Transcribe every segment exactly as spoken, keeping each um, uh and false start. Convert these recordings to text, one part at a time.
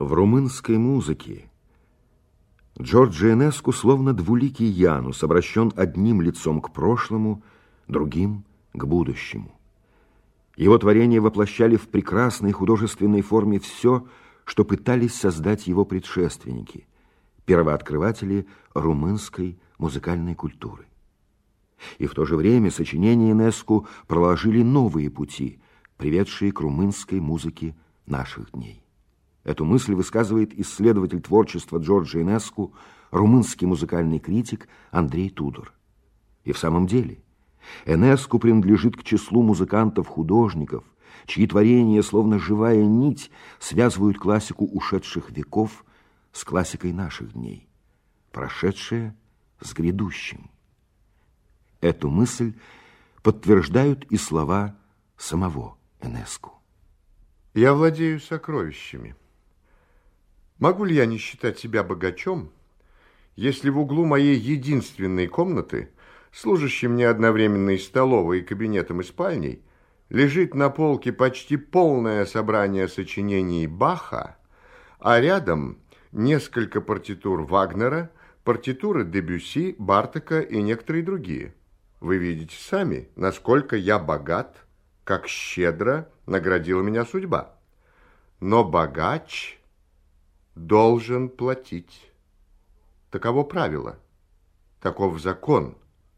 В румынской музыке Джорджо Энеску словно двуликий Янус, обращен одним лицом к прошлому, другим к будущему. Его творения воплощали в прекрасной художественной форме все, что пытались создать его предшественники, первооткрыватели румынской музыкальной культуры. И в то же время сочинения Энеску проложили новые пути, приведшие к румынской музыке наших дней. Эту мысль высказывает исследователь творчества Джорджо Энеску, румынский музыкальный критик Андрей Тудор. И в самом деле, Энеску принадлежит к числу музыкантов-художников, чьи творения, словно живая нить, связывают классику ушедших веков с классикой наших дней, прошедшее с грядущим. Эту мысль подтверждают и слова самого Энеску. Я владею сокровищами. Могу ли я не считать себя богачом, если в углу моей единственной комнаты, служащей мне одновременно и столовой, и кабинетом, и спальней, лежит на полке почти полное собрание сочинений Баха, а рядом несколько партитур Вагнера, партитуры Дебюсси, Бартока и некоторые другие? Вы видите сами, насколько я богат, как щедро наградила меня судьба. Но богач должен платить. Таково правило, таков закон.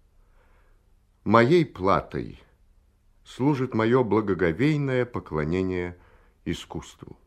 Моей платой служит мое благоговейное поклонение искусству.